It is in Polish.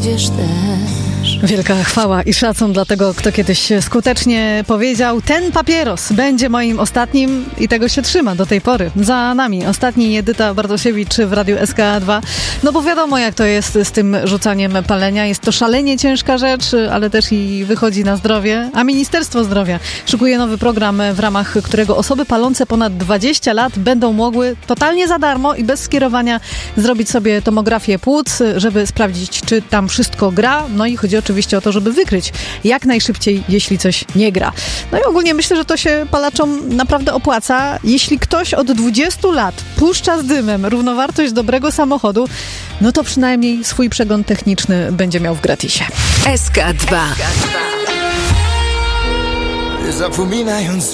znajdziesz też. Wielka chwała i szacun dla tego, kto kiedyś skutecznie powiedział: ten papieros będzie moim ostatnim, i tego się trzyma do tej pory. Za nami ostatni Edyta Bartosiewicz w Radiu SK2. No bo wiadomo, jak to jest z tym rzucaniem palenia. Jest to szalenie ciężka rzecz, ale też i wychodzi na zdrowie. A Ministerstwo Zdrowia szykuje nowy program, w ramach którego osoby palące ponad 20 lat będą mogły totalnie za darmo i bez skierowania zrobić sobie tomografię płuc, żeby sprawdzić, czy tam wszystko gra. No i chodzi oczywiście o to, żeby wykryć jak najszybciej, jeśli coś nie gra. No i ogólnie myślę, że to się palaczom naprawdę opłaca. Jeśli ktoś od 20 lat puszcza z dymem równowartość dobrego samochodu, no to przynajmniej swój przegląd techniczny będzie miał w gratisie. SK2. Zapominając